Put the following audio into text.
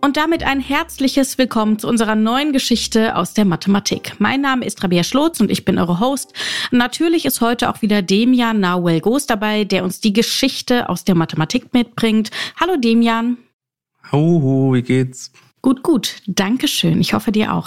Und damit ein herzliches Willkommen zu unserer neuen Geschichte aus der Mathematik. Mein Name ist Rabea Schlotz und ich bin eure Host. Natürlich ist heute auch wieder Demian Nahuel-Goos dabei, der uns die Geschichte aus der Mathematik mitbringt. Hallo Demian. Hallo, wie geht's? Gut. Dankeschön. Ich hoffe dir auch.